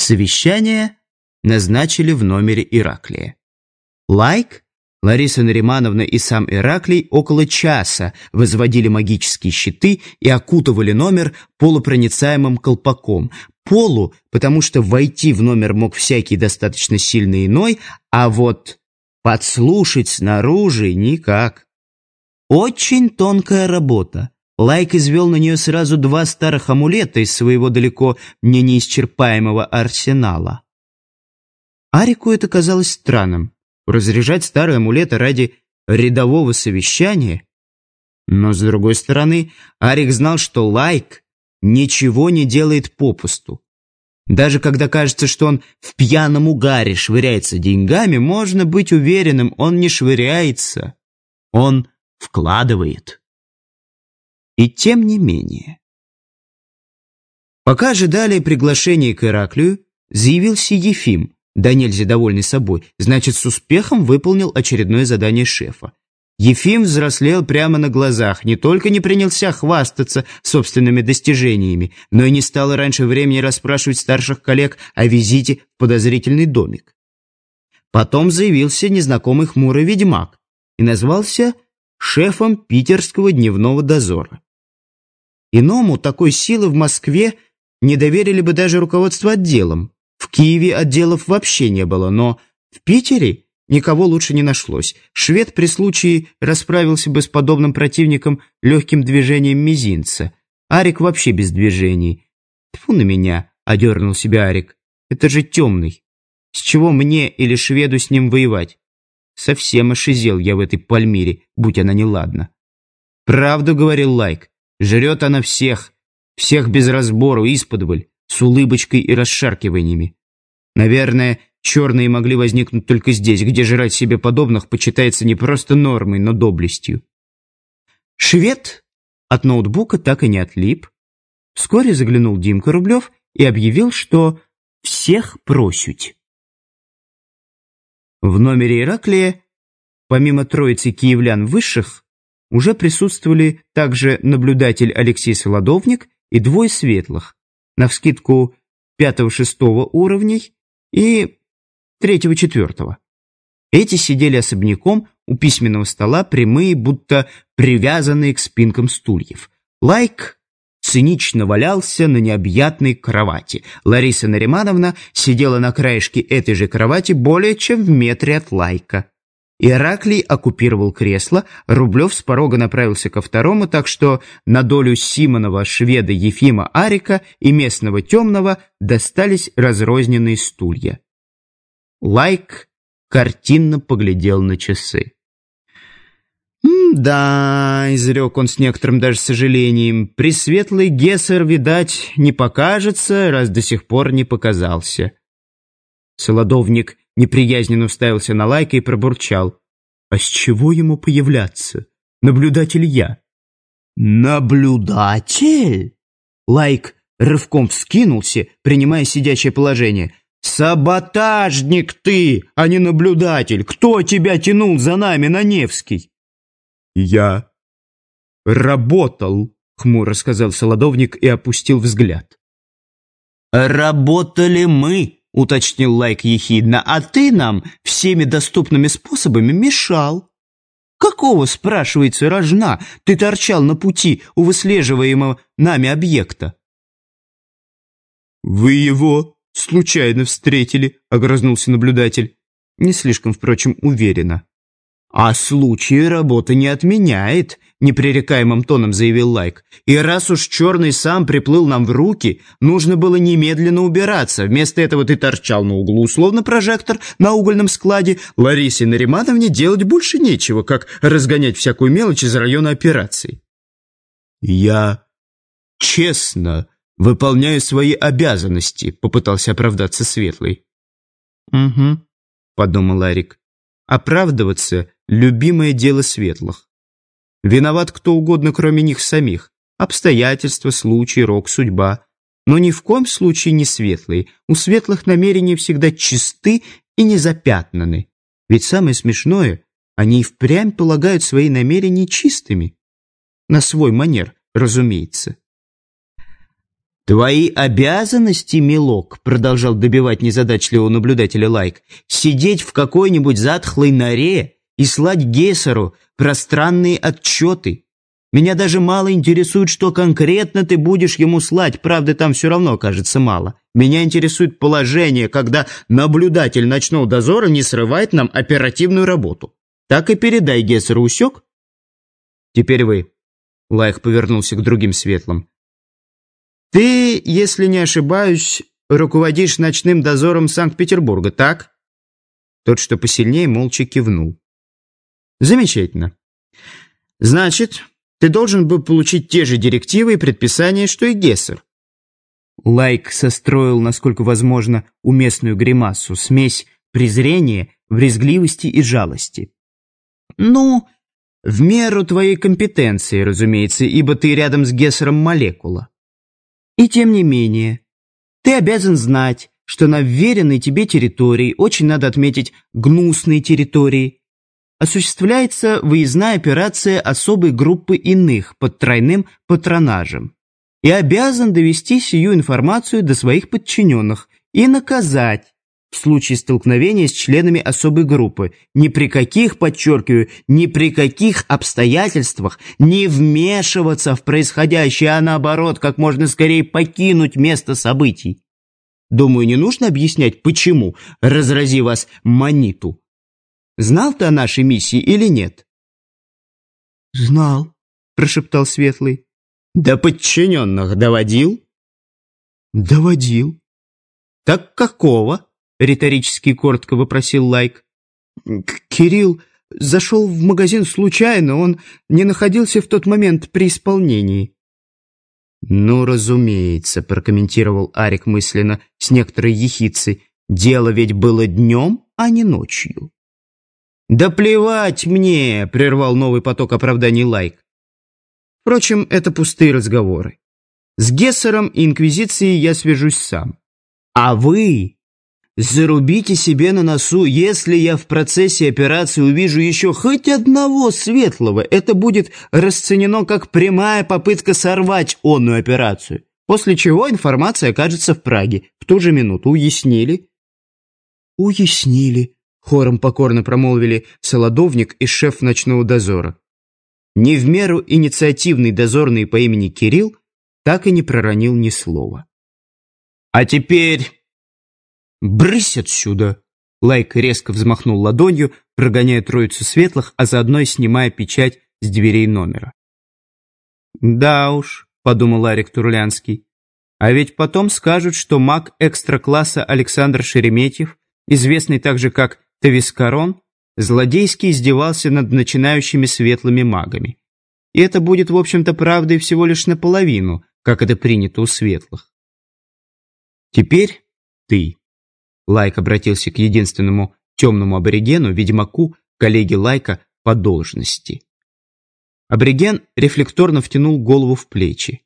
Совещание назначили в номере Ираклия. Лайк, Лариса Наримановна и сам Ираклий около часа возводили магические щиты и окутывали номер полупроницаемым колпаком. Потому что войти в номер мог всякий достаточно сильный иной, а вот подслушать снаружи никак. Очень тонкая работа. Лайк извел на нее сразу 2 старых амулета из своего далеко не неисчерпаемого арсенала. Арику это казалось странным. Разряжать старые амулеты ради рядового совещания? Но, с другой стороны, Арик знал, что Лайк ничего не делает попусту. Даже когда кажется, что он в пьяном угаре швыряется деньгами, можно быть уверенным, он не швыряется, он вкладывает. И тем не менее. Пока ожидали приглашения к Ираклию, заявился Ефим, да нельзя довольный собой, значит, с успехом выполнил очередное задание шефа. Ефим взрослел прямо на глазах, не только не принялся хвастаться собственными достижениями, но и не стал раньше времени расспрашивать старших коллег о визите в подозрительный домик. Потом заявился незнакомый хмурый ведьмак и назвался шефом питерского дневного дозора. Иному такой силы в Москве не доверили бы даже руководство отделом. В Киеве отделов вообще не было, но в Питере никого лучше не нашлось. Швед при случае расправился бы с подобным противником легким движением мизинца. Арик вообще без движений. «Тьфу на меня!» — одернул себя Арик. «Это же темный. С чего мне или шведу с ним воевать? Совсем ошизел я в этой Пальмире, будь она неладна». «Правду, — говорил Лайк, — жрет она всех без разбору, исподволь, с улыбочкой и расшаркиваниями. Наверное, черные могли возникнуть только здесь, где жрать себе подобных почитается не просто нормой, но доблестью». Швед от ноутбука так и не отлип. Вскоре заглянул Димка Рублев и объявил, что всех просють. В номере Ираклия, помимо троицы киевлян высших, уже присутствовали также наблюдатель Алексей Солодовник и 2 светлых, навскидку 5-6 уровней и 3-4. Эти сидели особняком у письменного стола, прямые, будто привязанные к спинкам стульев. Лайк цинично валялся на необъятной кровати. Лариса Наримановна сидела на краешке этой же кровати более чем в метре от Лайка. Ираклий оккупировал кресло, Рублев с порога направился ко второму, так что на долю Симонова, шведа, Ефима, Арика и местного темного достались разрозненные стулья. Лайк картинно поглядел на часы. «Да», — изрек он с некоторым даже сожалением, — «пресветлый Гессер, видать, не покажется, раз до сих пор не показался». Солодовник неприязненно уставился на Лайка и пробурчал: «А с чего ему появляться? Наблюдатель я». «Наблюдатель?» Лайк рывком вскинулся, принимая сидячее положение. «Саботажник ты, а не наблюдатель! Кто тебя тянул за нами на Невский?» «Я работал», — хмуро сказал Солодовник и опустил взгляд. «Работали мы», — уточнил Лайк ехидно, «а ты нам всеми доступными способами мешал. Какого, спрашивается, рожна ты торчал на пути у выслеживаемого нами объекта?» «Вы его случайно встретили», — огрызнулся наблюдатель. Не слишком, впрочем, уверенно. «А случай работы не отменяет», — непререкаемым тоном заявил Лайк. «И раз уж черный сам приплыл нам в руки, нужно было немедленно убираться. Вместо этого ты торчал на углу, словно прожектор на угольном складе. Ларисе Наримановне делать больше нечего, как разгонять всякую мелочь из района операций». «Я честно выполняю свои обязанности», — попытался оправдаться Светлый. «Угу», — подумал Арик. «Оправдываться — любимое дело светлых. Виноват кто угодно, кроме них самих. Обстоятельства, случай, рок, судьба. Но ни в коем случае не светлые. У светлых намерения всегда чисты и не запятнаны. Ведь самое смешное, они и впрямь полагают свои намерения чистыми. На свой манер, разумеется». «Твои обязанности, милок», — продолжал добивать незадачливого наблюдателя Лайк, «сидеть в какой-нибудь затхлой норе и слать Гессеру пространные отчеты. Меня даже мало интересует, что конкретно ты будешь ему слать, правда, там все равно кажется мало. Меня интересует положение, когда наблюдатель ночного дозора не срывает нам оперативную работу. Так и передай Гессеру, усек?» «Теперь вы», — Лайк повернулся к другим светлым. «Ты, если не ошибаюсь, руководишь ночным дозором Санкт-Петербурга, так?» Тот, что посильнее, молча кивнул. «Замечательно. Значит, ты должен был получить те же директивы и предписания, что и Гессер». Лайк состроил, насколько возможно, уместную гримасу, смесь презрения, брезгливости и жалости. «Ну, в меру твоей компетенции, разумеется, ибо ты рядом с Гессером молекула. И тем не менее, ты обязан знать, что на вверенной тебе территории, очень надо отметить гнусные территории, осуществляется выездная операция особой группы иных под тройным патронажем, и обязан довести сию информацию до своих подчиненных и наказать в случае столкновения с членами особой группы. Ни при каких, подчеркиваю, ни при каких обстоятельствах не вмешиваться в происходящее, а наоборот, как можно скорее покинуть место событий. Думаю, не нужно объяснять, почему, разрази вас маниту. Знал ты о нашей миссии или нет?» «Знал», — прошептал Светлый. «До подчиненных доводил?» «Доводил». «Так какого?» — риторически коротко вопросил Лайк. «Кирилл зашел в магазин случайно, он не находился в тот момент при исполнении». «Ну, разумеется», — прокомментировал Арик мысленно с некоторой ехицей. «Дело ведь было днем, а не ночью». «Да плевать мне!» — прервал новый поток оправданий Лайк. «Впрочем, это пустые разговоры. С Гессером и Инквизицией я свяжусь сам. А вы зарубите себе на носу, если я в процессе операции увижу еще хоть одного светлого, это будет расценено как прямая попытка сорвать онную операцию, после чего информация окажется в Праге. В ту же минуту. Уяснили?» «Уяснили», — хором покорно промолвили Солодовник и шеф ночного дозора. Не в меру инициативный дозорный по имени Кирилл так и не проронил ни слова. «А теперь брысь отсюда!» Лайк резко взмахнул ладонью, прогоняя троицу светлых, а заодно и снимая печать с дверей номера. «Да уж», — подумал Арик Турлянский, «а ведь потом скажут, что маг экстра-класса Александр Шереметьев, известный также как Тавискарон, злодейски издевался над начинающими светлыми магами. И это будет, в общем-то, правдой всего лишь наполовину, как это принято у светлых. Теперь ты». Лайк обратился к единственному темному аборигену, ведьмаку, коллеге Лайка по должности. Абориген рефлекторно втянул голову в плечи.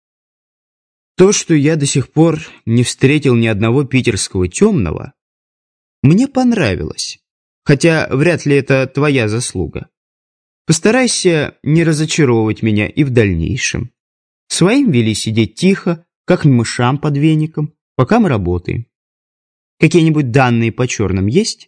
«То, что я до сих пор не встретил ни одного питерского темного, мне понравилось, хотя вряд ли это твоя заслуга. Постарайся не разочаровывать меня и в дальнейшем. Своим вели сидеть тихо, как мышам под веником, пока мы работаем. Какие-нибудь данные по черным есть?»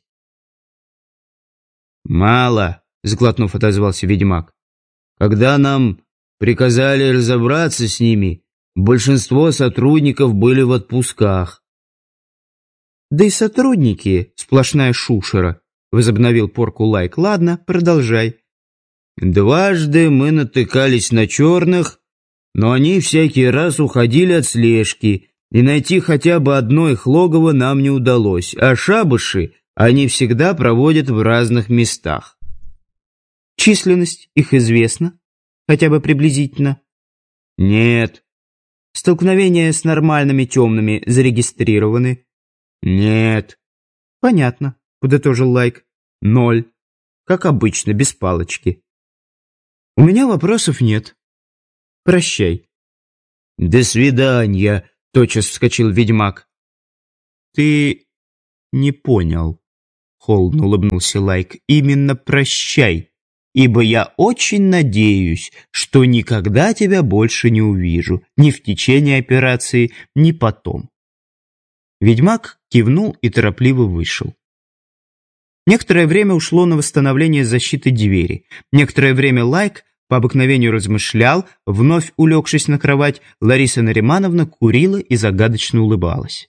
«Мало», — сглотнув, отозвался ведьмак. «Когда нам приказали разобраться с ними, большинство сотрудников были в отпусках». «Да и сотрудники — сплошная шушера», — возобновил порку Лайк. «Ладно, продолжай». «Дважды мы натыкались на черных, но они всякий раз уходили от слежки, и найти хотя бы одно их логово нам не удалось, а шабаши они всегда проводят в разных местах». «Численность их известна? Хотя бы приблизительно?» «Нет». «Столкновения с нормальными темными зарегистрированы?» «Нет». «Понятно», — подытожил Лайк. 0. Как обычно, без палочки. «У меня вопросов нет. Прощай». «До свидания», — тотчас вскочил ведьмак. «Ты не понял», — холодно улыбнулся Лайк. «Именно прощай. ибо я очень надеюсь, что никогда тебя больше не увижу, ни в течение операции, ни потом». Ведьмак кивнул и торопливо вышел. Некоторое время ушло на восстановление защиты двери. Некоторое время Лайк по обыкновению размышлял, вновь улегшись на кровать, Лариса Наримановна курила и загадочно улыбалась.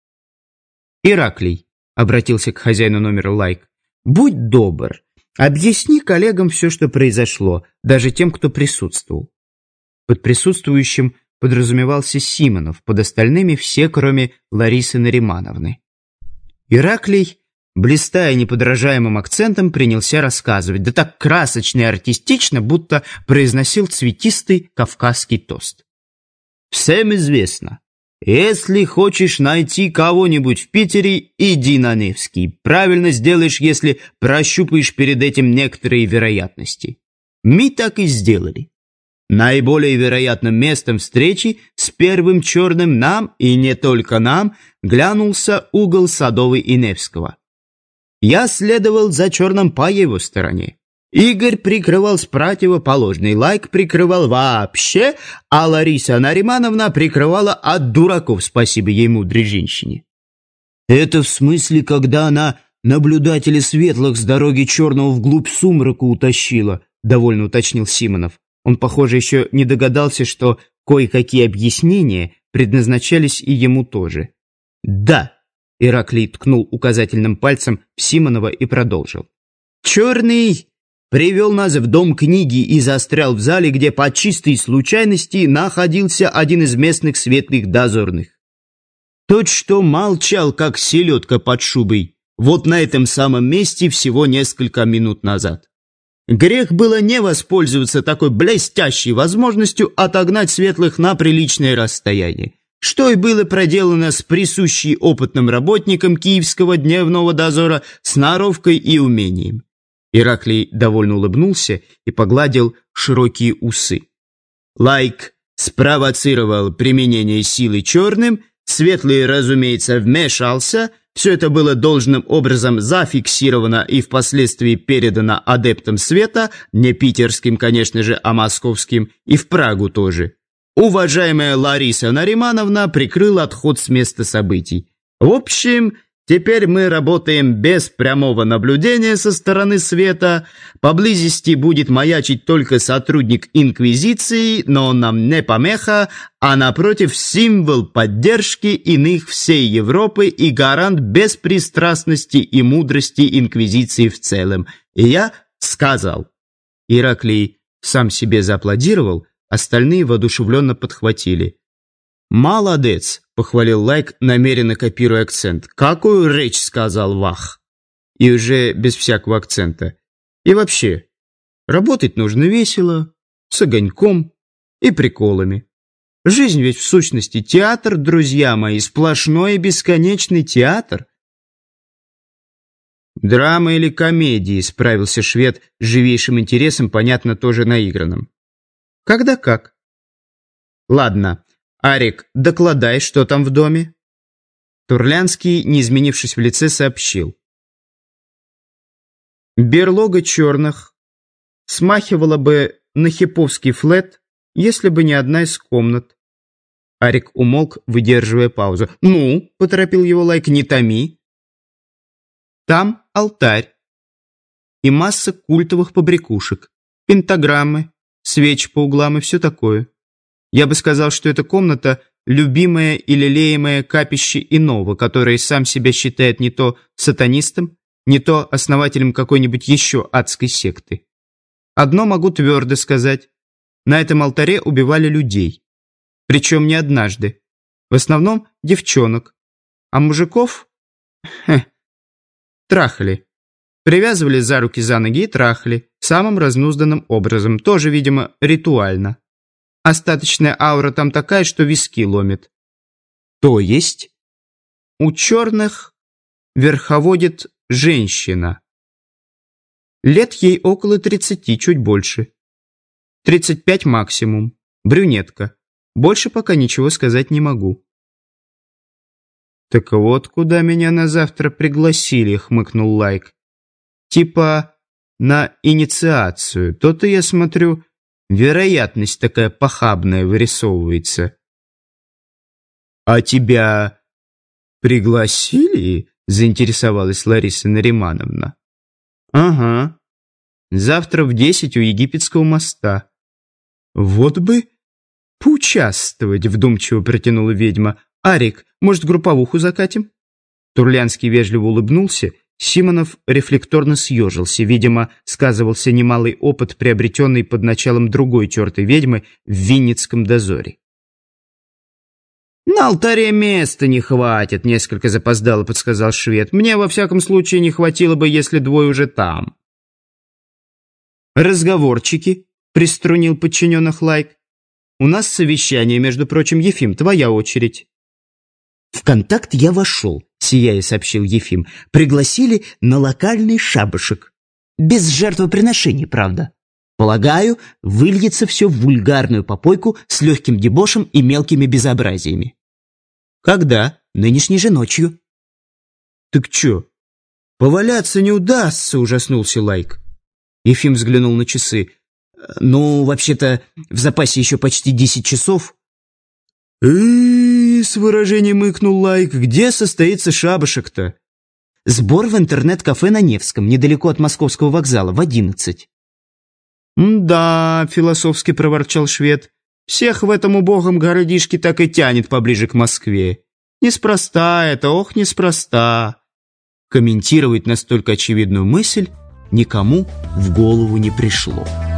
«Ираклий», — обратился к хозяину номера Лайк, — «будь добр, объясни коллегам все, что произошло, даже тем, кто присутствовал». Под присутствующим подразумевался Симонов, под остальными все, кроме Ларисы Наримановны. Ираклий, блистая неподражаемым акцентом, принялся рассказывать, да так красочно и артистично, будто произносил цветистый кавказский тост. «Всем известно, если хочешь найти кого-нибудь в Питере, иди на Невский. Правильно сделаешь, если прощупаешь перед этим некоторые вероятности. Мы так и сделали. Наиболее вероятным местом встречи с первым черным нам, и не только нам, глянулся угол Садовой и Невского. Я следовал за черным по его стороне. Игорь прикрывал с противоположной, Лайк прикрывал вообще, а Лариса Наримановна прикрывала от дураков, спасибо ей мудрой женщине. «Это в смысле, когда она наблюдателя светлых с дороги черного вглубь сумрака утащила», довольно уточнил Симонов. Он, похоже, еще не догадался, что кое-какие объяснения предназначались и ему тоже. «Да», — Ираклий ткнул указательным пальцем в Симонова и продолжил. «Черный привел нас в дом книги и застрял в зале, где по чистой случайности находился один из местных светлых дозорных. Тот, что молчал, как селедка под шубой, вот на этом самом месте всего несколько минут назад. Грех было не воспользоваться такой блестящей возможностью отогнать светлых на приличное расстояние, что и было проделано с присущей опытным работникам Киевского дневного дозора сноровкой и умением». Ираклий довольно улыбнулся и погладил широкие усы. «Лайк спровоцировал применение силы черным, светлый, разумеется, вмешался. Все это было должным образом зафиксировано и впоследствии передано адептам света, не питерским, конечно же, а московским, и в Прагу тоже. Уважаемая Лариса Наримановна прикрыла отход с места событий. В общем, теперь мы работаем без прямого наблюдения со стороны света. Поблизости будет маячить только сотрудник Инквизиции, но он нам не помеха, а напротив символ поддержки иных всей Европы и гарант беспристрастности и мудрости Инквизиции в целом. И я сказал». Ираклий сам себе зааплодировал, остальные воодушевленно подхватили. «Молодец», — похвалил Лайк, намеренно копируя акцент. «Какую речь сказал Вах?» И уже без всякого акцента. «И вообще, работать нужно весело, с огоньком и приколами. Жизнь ведь в сущности театр, друзья мои, сплошной и бесконечный театр». «Драма или комедии?» — справился швед с живейшим интересом, понятно, тоже наигранным. «Когда как». «Ладно, Арик, докладай, что там в доме?» Турлянский, не изменившись в лице, сообщил. «Берлога черных смахивала бы на хиповский флет, если бы не одна из комнат». Арик умолк, выдерживая паузу. «Ну», — поторопил его Лайк, — «не томи». «Там алтарь и масса культовых побрякушек, пентаграммы, свечи по углам и все такое. Я бы сказал, что эта комната — любимое и лелеемое капище иного, который сам себя считает не то сатанистом, не то основателем какой-нибудь еще адской секты. Одно могу твердо сказать. На этом алтаре убивали людей. Причем не однажды. В основном девчонок. А мужиков трахали. Привязывали за руки, за ноги и трахали. Самым разнузданным образом. Тоже, видимо, ритуально. Остаточная аура там такая, что виски ломит. То есть? У черных верховодит женщина. Лет ей около 30, чуть больше. 35 максимум. Брюнетка. Больше пока ничего сказать не могу. «Так вот, куда меня на завтра пригласили», — хмыкнул Лайк. «Типа на инициацию. То-то, я смотрю, вероятность такая похабная вырисовывается. «А тебя пригласили?» — заинтересовалась Лариса Наримановна. «Ага. Завтра в 10 у Египетского моста». «Вот бы поучаствовать», — вдумчиво протянула ведьма. «Арик, может, групповуху закатим?» Турлянский вежливо улыбнулся. Симонов рефлекторно съежился. Видимо, сказывался немалый опыт, приобретенный под началом другой тертой ведьмы в Винницком дозоре. «На алтаре места не хватит», — несколько запоздало подсказал швед. «Мне, во всяком случае, не хватило бы, если двое уже там». «Разговорчики», — приструнил подчиненных Лайк. «У нас совещание, между прочим, Ефим, твоя очередь». «В контакт я вошел», — сияя сообщил Ефим. «Пригласили на локальный шабашек. Без жертвоприношений, правда. Полагаю, выльется все в вульгарную попойку с легким дебошем и мелкими безобразиями». «Когда?» «Нынешней же ночью». «Так чё, поваляться не удастся?» — ужаснулся Лайк. Ефим взглянул на часы. «Ну, вообще-то, в запасе еще почти 10 часов». С выражением икнул Лайк. «Где состоится шабашек-то?» «Сбор в интернет-кафе на Невском, недалеко от Московского вокзала, в 11». «Да», — философски проворчал швед, «всех в этом убогом городишке так и тянет поближе к Москве. Неспроста это, ох, неспроста». Комментировать настолько очевидную мысль никому в голову не пришло.